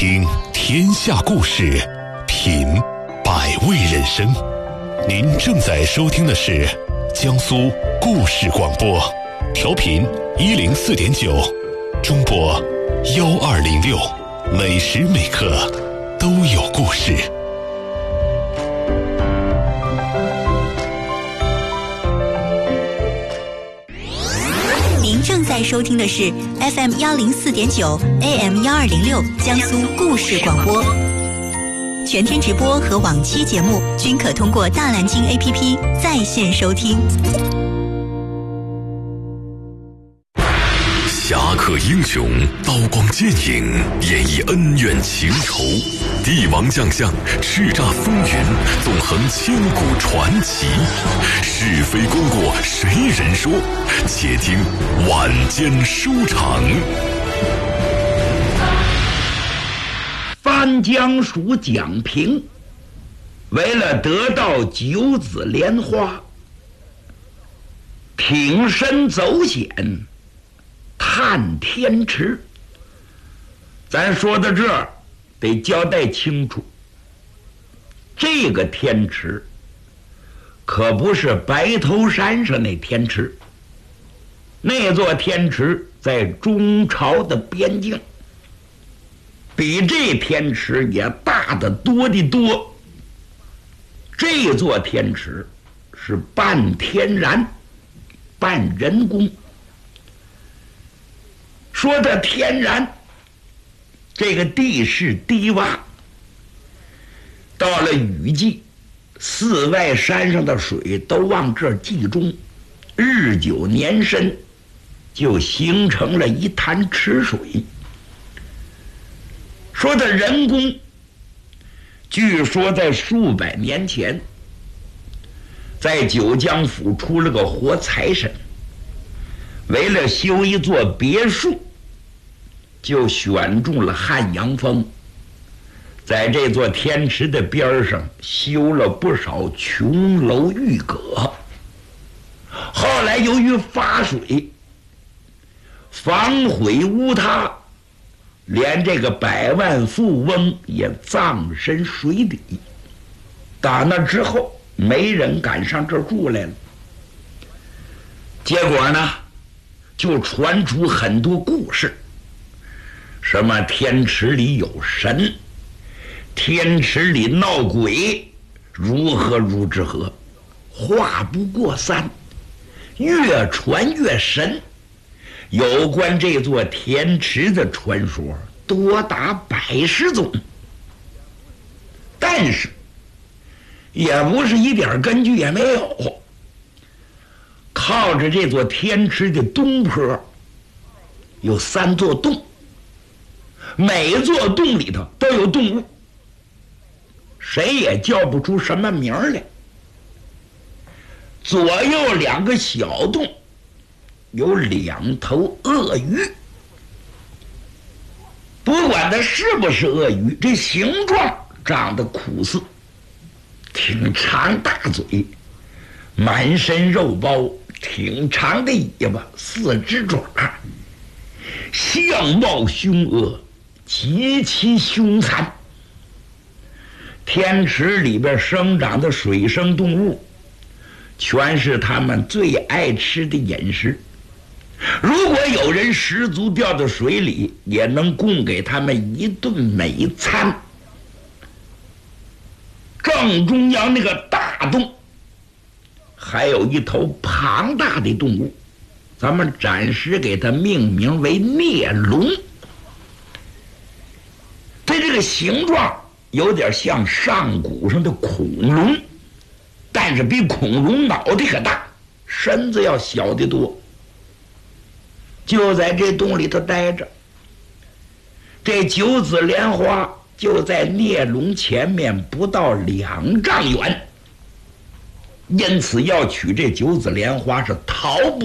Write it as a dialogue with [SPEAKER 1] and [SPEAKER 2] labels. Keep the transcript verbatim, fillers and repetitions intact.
[SPEAKER 1] 听天下故事，品百味人生。您正在收听的是江苏故事广播，调频一零四点九，中波幺二零六，每时每刻都有故事。
[SPEAKER 2] 您正在收听的是 F M 幺零四点九 A M 幺二零六江苏故事广播，全天直播和往期节目均可通过大蓝鲸 A P P 在线收听。
[SPEAKER 1] 侠客英雄，刀光剑影，演绎恩怨情仇，帝王将相，叱咤风云，纵横千古传奇。是非功过谁人说？且听晚间书场。
[SPEAKER 3] 番江属蒋平为了得到九子莲花，挺身走险探天池。咱说到这儿得交代清楚，这个天池可不是白头山上那天池，那座天池在中朝的边境，比这天池也大得多的多。这座天池是半天然半人工。说的天然，这个地势低洼，到了雨季，寺外山上的水都往这儿集中，日久年深，就形成了一潭池水。说的人工，据说在数百年前，在九江府出了个活财神，为了修一座别墅，就选中了汉阳峰，在这座天池的边上修了不少琼楼玉阁。后来由于发水，房毁屋塌，连这个百万富翁也葬身水底。打那之后，没人敢上这儿住来了。结果呢，就传出很多故事，什么天池里有神，天池里闹鬼，如何如之何，话不过三，越传越神。有关这座天池的传说多达百十种，但是也不是一点根据也没有。靠着这座天池的东坡有三座洞，每座洞里头都有动物，谁也叫不出什么名来。左右两个小洞有两头鳄鱼，不管它是不是鳄鱼，这形状长得酷似，挺长大嘴，满身肉包，挺长的尾巴，四只爪，相貌凶恶，极其凶残。天池里边生长的水生动物，全是他们最爱吃的饮食。如果有人失足掉到水里，也能供给他们一顿美餐。正中央那个大洞还有一头庞大的动物，咱们暂时给它命名为孽龙。它这个形状有点像上古上的恐龙，但是比恐龙脑袋可大，身子要小得多。就在这洞里头待着，这九子莲花就在孽龙前面不到两丈远，因此要取这九子莲花是逃不